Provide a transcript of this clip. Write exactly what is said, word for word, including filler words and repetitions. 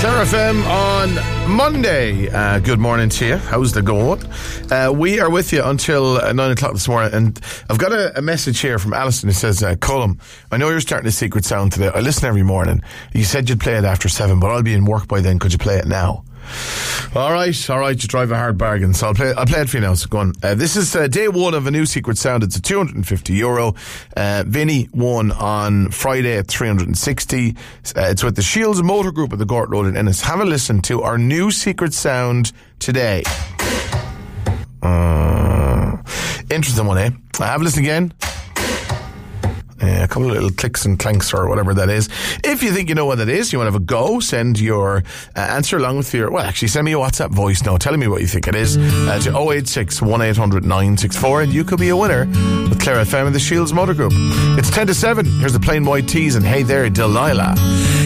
Clare F M on Monday. Uh, good morning to you. How's the going? Uh, we are with you until uh, nine o'clock this morning, and I've got a, a message here from Alison who says, uh, Colm, I know you're starting a secret sound today. I listen every morning. You said you'd play it after seven, but I'll be in work by then. Could you play it now? All right, all right, you drive a hard bargain, so I'll play, I'll play it for you now, so go on. Uh, this is uh, day one of a new secret sound. It's a two hundred fifty euro. Uh, Vinny won on Friday at three hundred sixty. Uh, it's with the Shields Motor Group at the Gort Road in Ennis. Have a listen to our new secret sound today. Uh, interesting one, eh? Have a listen again. Uh, a couple of little clicks and clanks or whatever that is. If you think you know what that is, you want to have a go, send your uh, answer along with your, well, actually send me a WhatsApp voice now telling me what you think it is uh, to oh eight six, one eight hundred, nine six four, and you could be a winner with Clare F M and the Shields Motor Group. It's ten to seven. Here's the Plain White Tees and Hey There, Delilah.